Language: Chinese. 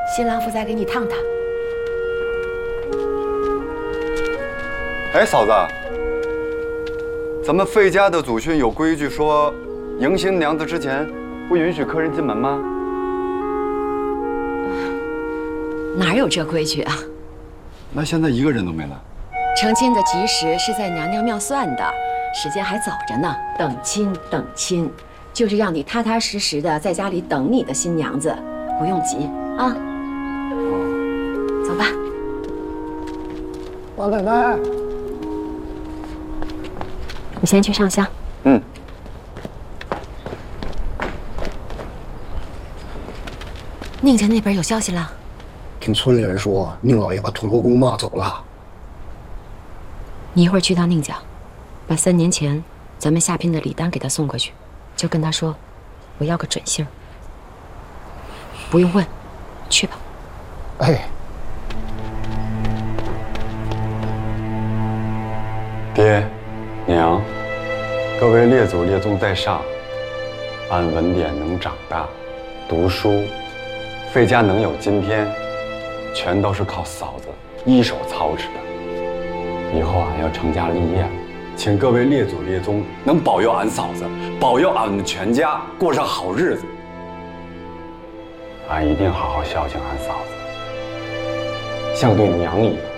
新郎夫再给你烫烫。 哎，嫂子，咱们费家的祖训有规矩说，迎新娘子之前不允许客人进门吗？ 哪有这规矩啊？ 那现在一个人都没来。 成亲的吉时是在娘娘庙算的，时间还早着呢。等亲等亲，就是让你踏踏实实的在家里等你的新娘子，不用急啊。走吧。 老奶奶， 你先去上香。 嗯。 宁家那边有消息了？ 听村里人说，宁老爷把土楼公骂走了。 你一会儿去趟宁家，把3年前咱们下聘的礼单给他送过去，就跟他说，我要个准信儿。不用问，去吧。 哎， 爹，娘，各位列祖列宗在上，按文典能长大，读书，费家能有今天，全都是靠嫂子一手操持的。以后俺要成家立业了，请各位列祖列宗能保佑俺嫂子，保佑俺们全家过上好日子。俺一定好好孝敬俺嫂子，像对娘一样。